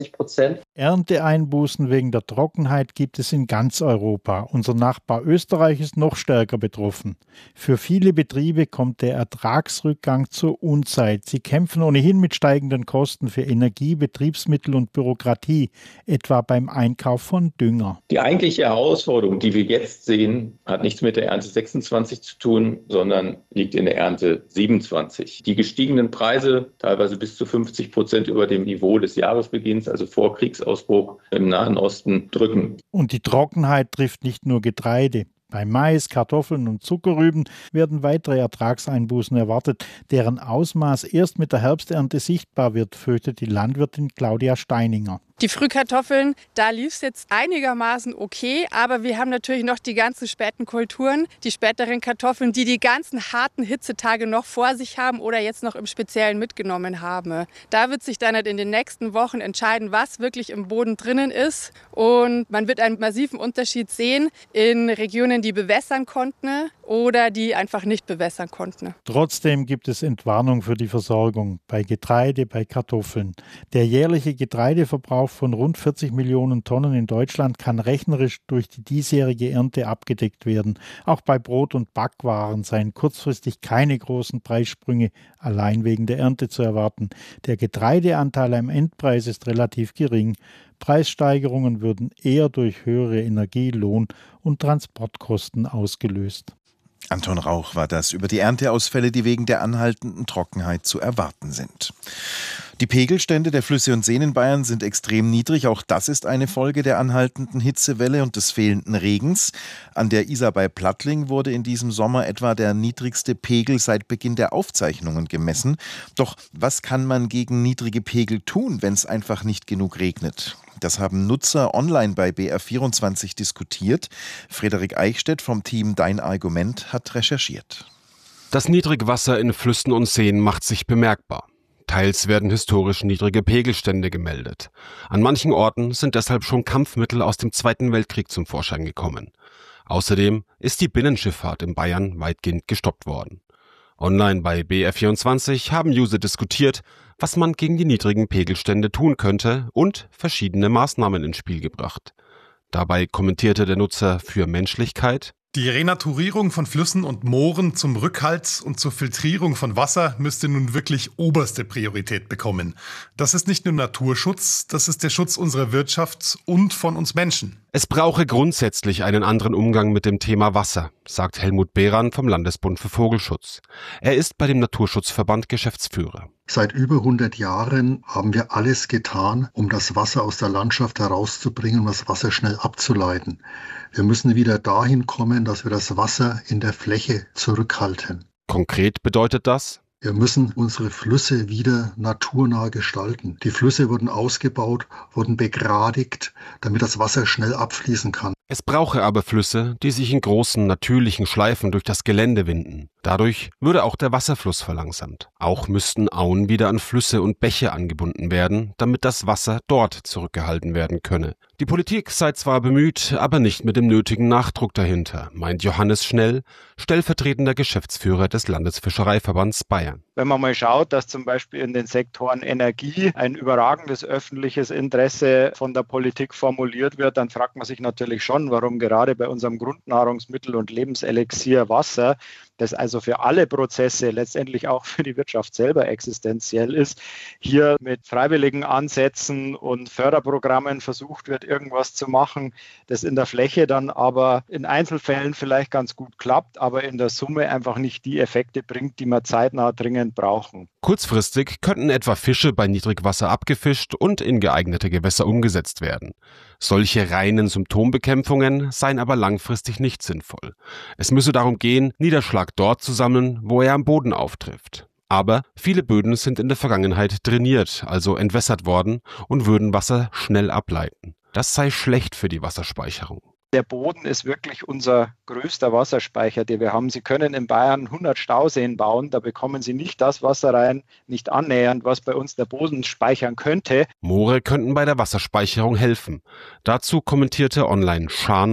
30%. Ernteeinbußen wegen der Trockenheit gibt es in ganz Europa. Unser Nachbar Österreich ist noch stärker betroffen. Für viele Betriebe kommt der Ertragsrückgang zur Unzeit. Sie kämpfen ohnehin mit steigenden Kosten für Energie, Betriebsmittel und Bürokratie, etwa beim Einkauf von Dünger. Die eigentliche Herausforderung, die wir jetzt sehen, hat nichts mit der Ernte 26 zu tun, sondern liegt in der Ernte 27. Die gestiegenen Preise, teilweise bis zu 50% über dem Niveau des Jahresbeginns, also vor Kriegsausbruch im Nahen Osten, drücken. Und die Trockenheit trifft nicht nur Getreide. Bei Mais, Kartoffeln und Zuckerrüben werden weitere Ertragseinbußen erwartet, deren Ausmaß erst mit der Herbsternte sichtbar wird, fürchtet die Landwirtin Claudia Steininger. Die Frühkartoffeln, da lief es jetzt einigermaßen okay, aber wir haben natürlich noch die ganzen späten Kulturen, die späteren Kartoffeln, die ganzen harten Hitzetage noch vor sich haben oder jetzt noch im Speziellen mitgenommen haben. Da wird sich dann in den nächsten Wochen entscheiden, was wirklich im Boden drinnen ist, und man wird einen massiven Unterschied sehen in Regionen, die bewässern konnten oder die einfach nicht bewässern konnten. Trotzdem gibt es Entwarnung für die Versorgung bei Getreide, bei Kartoffeln. Der jährliche Getreideverbrauch von rund 40 Millionen Tonnen in Deutschland kann rechnerisch durch die diesjährige Ernte abgedeckt werden. Auch bei Brot- und Backwaren seien kurzfristig keine großen Preissprünge allein wegen der Ernte zu erwarten. Der Getreideanteil am Endpreis ist relativ gering. Preissteigerungen würden eher durch höhere Energie-, Lohn- und Transportkosten ausgelöst. Anton Rauch war das über die Ernteausfälle, die wegen der anhaltenden Trockenheit zu erwarten sind. Die Pegelstände der Flüsse und Seen in Bayern sind extrem niedrig. Auch das ist eine Folge der anhaltenden Hitzewelle und des fehlenden Regens. An der Isar bei Plattling wurde in diesem Sommer etwa der niedrigste Pegel seit Beginn der Aufzeichnungen gemessen. Doch was kann man gegen niedrige Pegel tun, wenn es einfach nicht genug regnet? Das haben Nutzer online bei BR24 diskutiert. Frederik Eichstädt vom Team Dein Argument hat recherchiert. Das Niedrigwasser in Flüssen und Seen macht sich bemerkbar. Teils werden historisch niedrige Pegelstände gemeldet. An manchen Orten sind deshalb schon Kampfmittel aus dem Zweiten Weltkrieg zum Vorschein gekommen. Außerdem ist die Binnenschifffahrt in Bayern weitgehend gestoppt worden. Online bei BR24 haben User diskutiert, was man gegen die niedrigen Pegelstände tun könnte, und verschiedene Maßnahmen ins Spiel gebracht. Dabei kommentierte der Nutzer für Menschlichkeit: Die Renaturierung von Flüssen und Mooren zum Rückhalt und zur Filtrierung von Wasser müsste nun wirklich oberste Priorität bekommen. Das ist nicht nur Naturschutz, das ist der Schutz unserer Wirtschaft und von uns Menschen. Es brauche grundsätzlich einen anderen Umgang mit dem Thema Wasser, sagt Helmut Behran vom Landesbund für Vogelschutz. Er ist bei dem Naturschutzverband Geschäftsführer. Seit über 100 Jahren haben wir alles getan, um das Wasser aus der Landschaft herauszubringen, um das Wasser schnell abzuleiten. Wir müssen wieder dahin kommen, dass wir das Wasser in der Fläche zurückhalten. Konkret bedeutet das: Wir müssen unsere Flüsse wieder naturnah gestalten. Die Flüsse wurden ausgebaut, wurden begradigt, damit das Wasser schnell abfließen kann. Es brauche aber Flüsse, die sich in großen, natürlichen Schleifen durch das Gelände winden. Dadurch würde auch der Wasserfluss verlangsamt. Auch müssten Auen wieder an Flüsse und Bäche angebunden werden, damit das Wasser dort zurückgehalten werden könne. Die Politik sei zwar bemüht, aber nicht mit dem nötigen Nachdruck dahinter, meint Johannes Schnell, stellvertretender Geschäftsführer des Landesfischereiverbands Bayern. Wenn man mal schaut, dass zum Beispiel in den Sektoren Energie ein überragendes öffentliches Interesse von der Politik formuliert wird, dann fragt man sich natürlich schon, warum gerade bei unserem Grundnahrungsmittel und Lebenselixier Wasser, das also für alle Prozesse, letztendlich auch für die Wirtschaft selber existenziell ist, hier mit freiwilligen Ansätzen und Förderprogrammen versucht wird, irgendwas zu machen, das in der Fläche dann aber in Einzelfällen vielleicht ganz gut klappt, aber in der Summe einfach nicht die Effekte bringt, die wir zeitnah dringend brauchen. Kurzfristig könnten etwa Fische bei Niedrigwasser abgefischt und in geeignete Gewässer umgesetzt werden. Solche reinen Symptombekämpfungen seien aber langfristig nicht sinnvoll. Es müsse darum gehen, Niederschlag dort zu sammeln, wo er am Boden auftrifft. Aber viele Böden sind in der Vergangenheit drainiert, also entwässert worden, und würden Wasser schnell ableiten. Das sei schlecht für die Wasserspeicherung. Der Boden ist wirklich unser größter Wasserspeicher, den wir haben. Sie können in Bayern 100 Stauseen bauen, da bekommen Sie nicht das Wasser rein, nicht annähernd, was bei uns der Boden speichern könnte. Moore könnten bei der Wasserspeicherung helfen. Dazu kommentierte online Schana: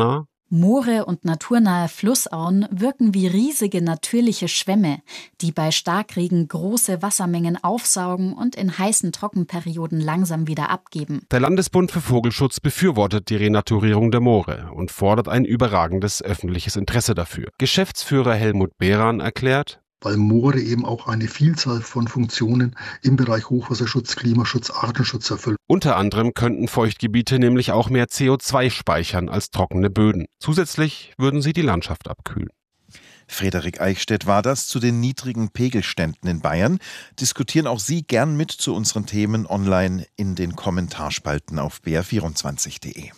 Moore und naturnahe Flussauen wirken wie riesige natürliche Schwämme, die bei Starkregen große Wassermengen aufsaugen und in heißen Trockenperioden langsam wieder abgeben. Der Landesbund für Vogelschutz befürwortet die Renaturierung der Moore und fordert ein überragendes öffentliches Interesse dafür. Geschäftsführer Helmut Behran erklärt: Weil Moore eben auch eine Vielzahl von Funktionen im Bereich Hochwasserschutz, Klimaschutz, Artenschutz erfüllen. Unter anderem könnten Feuchtgebiete nämlich auch mehr CO2 speichern als trockene Böden. Zusätzlich würden sie die Landschaft abkühlen. Frederik Eichstädt war das zu den niedrigen Pegelständen in Bayern. Diskutieren auch Sie gern mit zu unseren Themen online in den Kommentarspalten auf br24.de.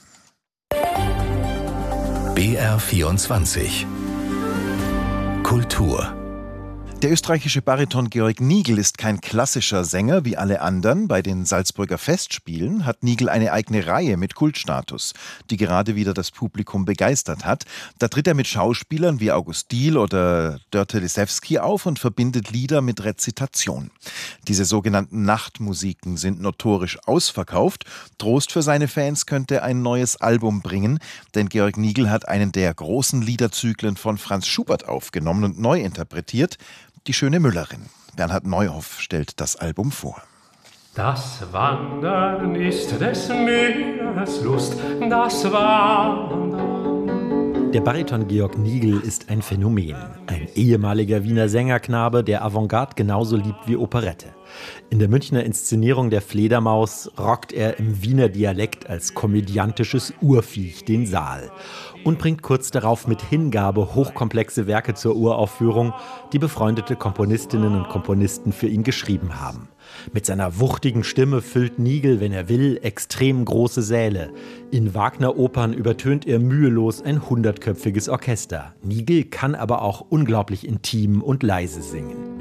BR24 Kultur. Der österreichische Bariton Georg Nigl ist kein klassischer Sänger wie alle anderen. Bei den Salzburger Festspielen hat Nigl eine eigene Reihe mit Kultstatus, die gerade wieder das Publikum begeistert hat. Da tritt er mit Schauspielern wie August Diehl oder Dörte Lisewski auf und verbindet Lieder mit Rezitation. Diese sogenannten Nachtmusiken sind notorisch ausverkauft. Trost für seine Fans könnte ein neues Album bringen, denn Georg Nigl hat einen der großen Liederzyklen von Franz Schubert aufgenommen und neu interpretiert. Die schöne Müllerin. Bernhard Neuhoff stellt das Album vor. Das Wandern ist des Müllers Lust, das Wandern. Der Bariton Georg Nigl ist ein Phänomen. Ein ehemaliger Wiener Sängerknabe, der Avantgarde genauso liebt wie Operette. In der Münchner Inszenierung der Fledermaus rockt er im Wiener Dialekt als komödiantisches Urviech den Saal und bringt kurz darauf mit Hingabe hochkomplexe Werke zur Uraufführung, die befreundete Komponistinnen und Komponisten für ihn geschrieben haben. Mit seiner wuchtigen Stimme füllt Nigl, wenn er will, extrem große Säle. In Wagner-Opern übertönt er mühelos ein 100-köpfiges Orchester. Nigl kann aber auch unglaublich intim und leise singen.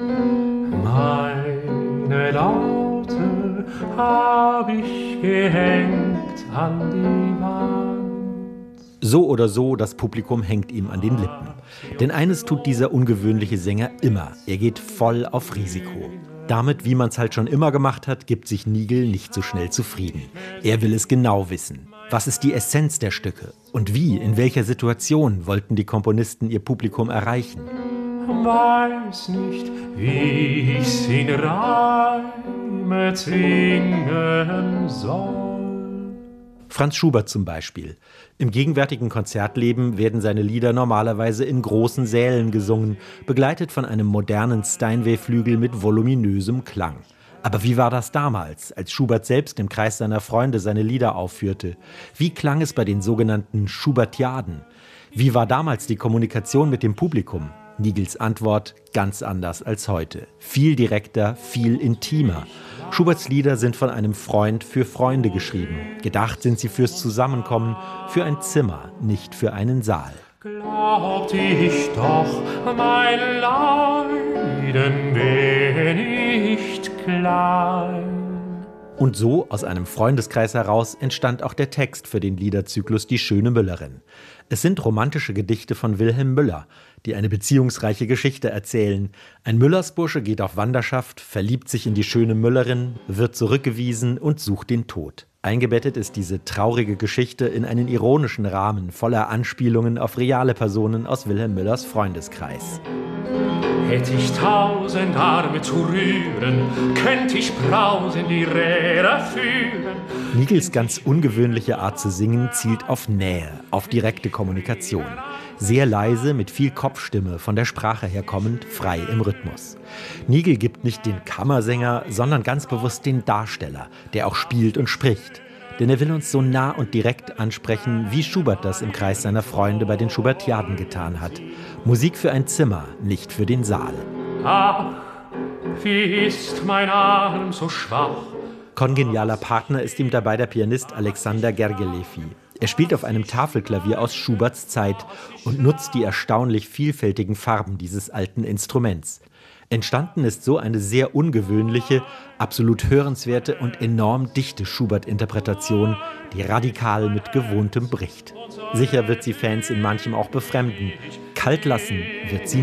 Meine Laute hab ich gehängt an die Wand. So oder so, das Publikum hängt ihm an den Lippen. Denn eines tut dieser ungewöhnliche Sänger immer: Er geht voll auf Risiko. Damit, wie man es halt schon immer gemacht hat, gibt sich Nigl nicht so schnell zufrieden. Er will es genau wissen. Was ist die Essenz der Stücke? Und wie, in welcher Situation wollten die Komponisten ihr Publikum erreichen? Weiß nicht, wie ich's in Reime zwingen soll. Franz Schubert zum Beispiel. Im gegenwärtigen Konzertleben werden seine Lieder normalerweise in großen Sälen gesungen, begleitet von einem modernen Steinway-Flügel mit voluminösem Klang. Aber wie war das damals, als Schubert selbst im Kreis seiner Freunde seine Lieder aufführte? Wie klang es bei den sogenannten Schubertiaden? Wie war damals die Kommunikation mit dem Publikum? Nigls Antwort: ganz anders als heute. Viel direkter, viel intimer. Schuberts Lieder sind von einem Freund für Freunde geschrieben. Gedacht sind sie fürs Zusammenkommen, für ein Zimmer, nicht für einen Saal. Glaubt ich doch, mein Leiden wäre nicht klein. Und so, aus einem Freundeskreis heraus, entstand auch der Text für den Liederzyklus Die schöne Müllerin. Es sind romantische Gedichte von Wilhelm Müller, die eine beziehungsreiche Geschichte erzählen. Ein Müllersbursche geht auf Wanderschaft, verliebt sich in die schöne Müllerin, wird zurückgewiesen und sucht den Tod. Eingebettet ist diese traurige Geschichte in einen ironischen Rahmen voller Anspielungen auf reale Personen aus Wilhelm Müllers Freundeskreis. Hätt ich 1000 Arme zu rühren, könnt ich brausen die Räder führen. Nigls ganz ungewöhnliche Art zu singen zielt auf Nähe, auf direkte Kommunikation. Sehr leise, mit viel Kopfstimme, von der Sprache her kommend, frei im Rhythmus. Nigl gibt nicht den Kammersänger, sondern ganz bewusst den Darsteller, der auch spielt und spricht. Denn er will uns so nah und direkt ansprechen, wie Schubert das im Kreis seiner Freunde bei den Schubertiaden getan hat. Musik für ein Zimmer, nicht für den Saal. Ach, wie ist mein Arm so schwach. Kongenialer Partner ist ihm dabei der Pianist Alexander Gergelefi. Er spielt auf einem Tafelklavier aus Schuberts Zeit und nutzt die erstaunlich vielfältigen Farben dieses alten Instruments. Entstanden ist so eine sehr ungewöhnliche, absolut hörenswerte und enorm dichte Schubert-Interpretation, die radikal mit Gewohntem bricht. Sicher wird sie Fans in manchem auch befremden. Kalt lassen wird sie